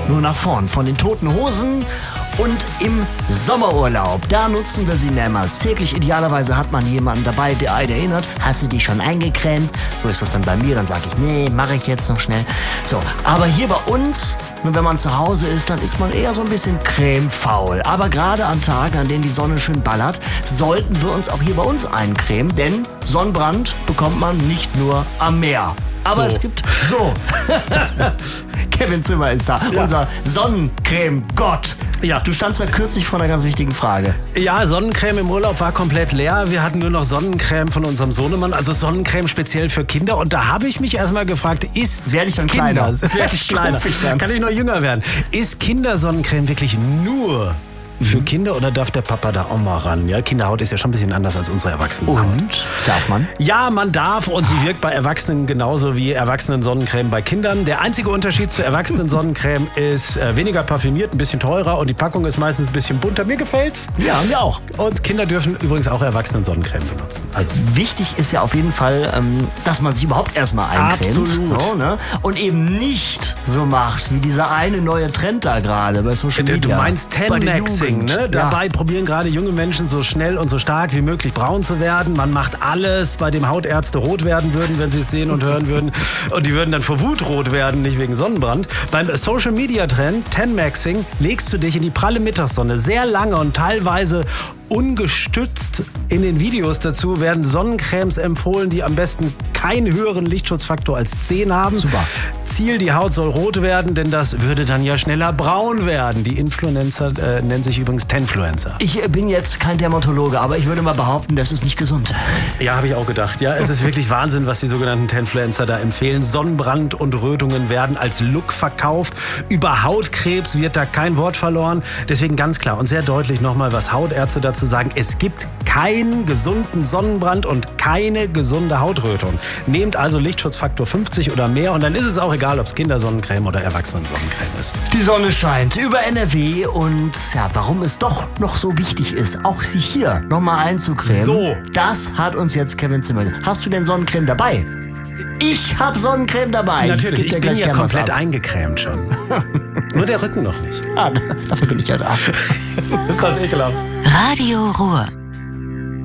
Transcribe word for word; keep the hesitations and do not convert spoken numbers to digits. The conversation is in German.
nur nach vorn. Von den Toten Hosen und im Sommerurlaub. Da nutzen wir sie mehrmals täglich. Idealerweise hat man jemanden dabei, der einen erinnert. Hast du dich schon eingecremt? So ist das dann bei mir. Dann sage ich, nee, mache ich jetzt noch schnell. So, aber hier bei uns, wenn man zu Hause ist, dann ist man eher so ein bisschen cremefaul. Aber gerade an Tagen, an denen die Sonne schön ballert, sollten wir uns auch hier bei uns eincremen. Denn Sonnenbrand bekommt man nicht nur am Meer. Aber so. Es gibt so. Kevin Zimmer ist da, ja. Unser Sonnencreme-Gott. Ja. Du standst da kürzlich vor einer ganz wichtigen Frage. Ja, Sonnencreme im Urlaub war komplett leer. Wir hatten nur noch Sonnencreme von unserem Sohnemann, also Sonnencreme speziell für Kinder. Und da habe ich mich erstmal gefragt, ist Werde ich dann Kinder, kleiner? Werde ich kleiner? Kann ich noch jünger werden? Ist Kindersonnencreme wirklich nur für Kinder oder darf der Papa da auch mal ran? Ja, Kinderhaut ist ja schon ein bisschen anders als unsere Erwachsenenhaut. Und? Darf man? Ja, man darf und sie wirkt bei Erwachsenen genauso wie Erwachsenen-Sonnencreme bei Kindern. Der einzige Unterschied zur Erwachsenen-Sonnencreme ist äh, weniger parfümiert, ein bisschen teurer und die Packung ist meistens ein bisschen bunter. Mir gefällt's. Ja, mir auch. Und Kinder dürfen übrigens auch Erwachsenen-Sonnencreme benutzen. Also wichtig ist ja auf jeden Fall, ähm, dass man sich überhaupt erstmal eincremt. Absolut. So, ne? Und eben nicht so macht, wie dieser eine neue Trend da gerade bei Social Media. Du meinst Ten-Maxing. Ne? Dabei ja. probieren gerade junge Menschen so schnell und so stark wie möglich braun zu werden. Man macht alles, bei dem Hautärzte rot werden würden, wenn sie es sehen und hören würden. Und die würden dann vor Wut rot werden, nicht wegen Sonnenbrand. Beim Social Media Trend Ten-Maxing legst du dich in die pralle Mittagssonne sehr lange und teilweise ungestützt. In den Videos dazu werden Sonnencremes empfohlen, die am besten keinen höheren Lichtschutzfaktor als zehn haben. Super. Ziel, die Haut soll rot werden, denn das würde dann ja schneller braun werden. Die Influencer äh, nennen sich übrigens Tenfluencer. Ich bin jetzt kein Dermatologe, aber ich würde mal behaupten, das ist nicht gesund. Ja, habe ich auch gedacht. Ja, es ist wirklich Wahnsinn, was die sogenannten Tenfluencer da empfehlen. Sonnenbrand und Rötungen werden als Look verkauft. Über Hautkrebs wird da kein Wort verloren. Deswegen ganz klar und sehr deutlich nochmal, was Hautärzte dazu sagen. Es gibt keinen gesunden Sonnenbrand und keine gesunde Hautrötung. Nehmt also Lichtschutzfaktor fünfzig oder mehr und dann ist es auch egal, ob es Kindersonnencreme oder Erwachsenen-Sonnencreme ist. Die Sonne scheint über N R W und ja, warum es doch noch so wichtig ist, auch sich hier nochmal einzucremen. So. Das hat uns jetzt Kevin Zimmer. Hast du denn Sonnencreme dabei? Ich habe Sonnencreme dabei. Natürlich, ich, ich bin ja komplett eingecremt schon. Nur der Rücken noch nicht. Ah, dafür bin ich ja da. Ist das ekelhaft. Radio Ruhr.